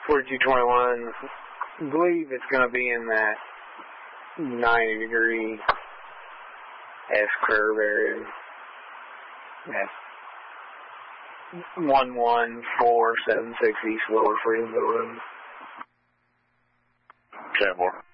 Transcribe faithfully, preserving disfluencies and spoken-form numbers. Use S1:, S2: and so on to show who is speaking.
S1: forty-two twenty-one, I believe it's going to be in that ninety degree S-curve area. That's one one four seven six East Lower Freedomville Road.
S2: ten more.